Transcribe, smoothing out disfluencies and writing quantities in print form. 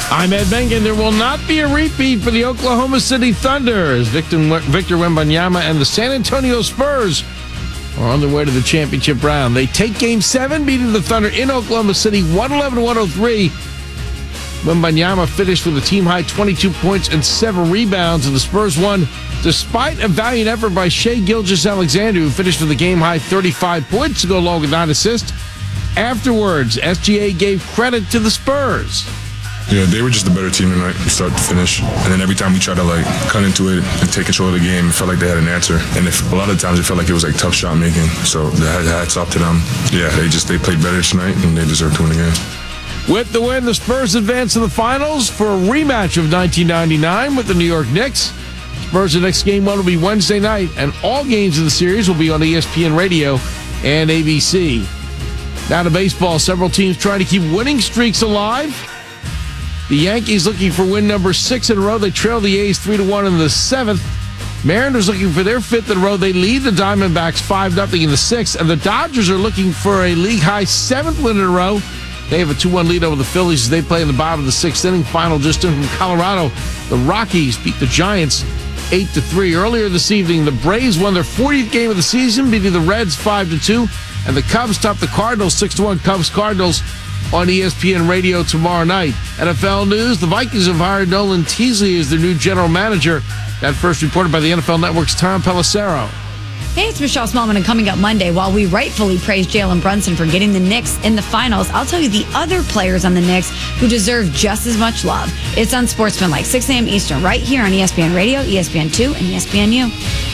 I'm Ed Bengen. There will not be a repeat for the Oklahoma City Thunder as Victor Wembanyama and the San Antonio Spurs are on their way to the championship round. They take Game 7, beating the Thunder in Oklahoma City 111-103. Wembanyama finished with a team-high 22 points and 7 rebounds, and the Spurs won despite a valiant effort by Shai Gilgeous-Alexander, who finished with a game-high 35 points to go along with 9 assists. Afterwards, SGA gave credit to the Spurs. Yeah, they were just a better team tonight, start to finish. And then every time we tried to cut into it and take control of the game, it felt like they had an answer. And a lot of times it felt like it was tough shot making. So the hats off to them. Yeah, they played better tonight and they deserve to win the game. With the win, the Spurs advance to the finals for a rematch of 1999 with the New York Knicks. Spurs' next game one will be Wednesday night, and all games of the series will be on ESPN Radio and ABC. Now to baseball, several teams trying to keep winning streaks alive. The Yankees looking for win number 6 in a row. They trail the A's 3-1 in the 7th. Mariners looking for their 5th in a row. They lead the Diamondbacks 5-0 in the 6th. And the Dodgers are looking for a league-high 7th win in a row. They have a 2-1 lead over the Phillies as they play in the bottom of the 6th inning. Final just in from Colorado. The Rockies beat the Giants 8-3. Earlier this evening, the Braves won their 40th game of the season, beating the Reds 5-2. And the Cubs topped the Cardinals 6-1. Cubs-Cardinals on ESPN Radio tomorrow night. NFL news, the Vikings have hired Nolan Teasley as their new general manager. That first reported by the NFL Network's Tom Pelissero. Hey, it's Michelle Smallman, and coming up Monday, while we rightfully praise Jalen Brunson for getting the Knicks in the finals, I'll tell you the other players on the Knicks who deserve just as much love. It's Unsportsmanlike, 6 a.m. Eastern, right here on ESPN Radio, ESPN2, and ESPNU.